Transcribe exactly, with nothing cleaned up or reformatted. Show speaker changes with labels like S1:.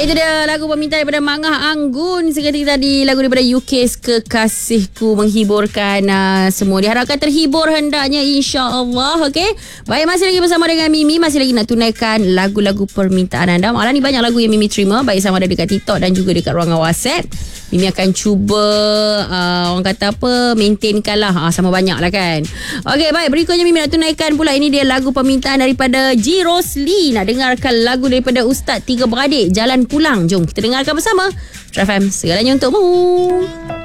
S1: Baik, itu dia lagu permintaan daripada Mangah Anggun. Seketika tadi lagu daripada U K Kekasihku menghiburkan uh, semua. Diharapkan terhibur hendaknya, insya-Allah. Okey. Baik, masih lagi bersama dengan Mimi, masih lagi nak tunaikan lagu-lagu permintaan anda. Malam ni banyak lagu yang Mimi terima, baik sama ada dekat TikTok dan juga dekat ruangan WhatsApp. Mimi akan cuba uh, orang kata apa, maintainkan lah uh, sama banyak lah kan. Okey, baik, berikutnya Mimi nak tunaikan pula. Ini dia lagu permintaan daripada G. Rosli. Nak dengarkan lagu daripada Ustaz Tiga Beradik, Jalan Pulang. Jom kita dengarkan bersama. True F M, segalanya untukmu.